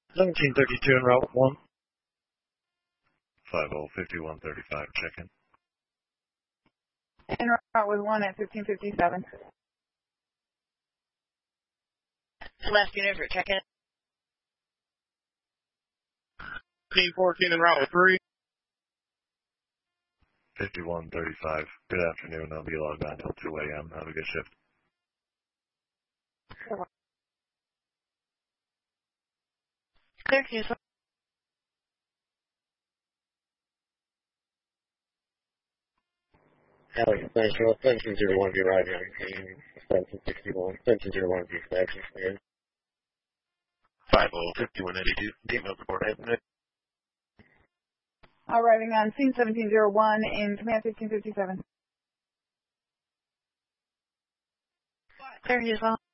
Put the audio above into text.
1732 en route 1. 505135, check-in. En route with 1 at 1557. Last unit for check-in. 1514 en route with 3. 5135, good afternoon. I'll be logged on until 2 a.m. Have a good shift. Clear, Houston. Alex, Central, 1701 be arriving on team 1761, 1701 be extraction clear. 505182, email report, Arriving on scene 1701 in command 1557. Clear, Houston.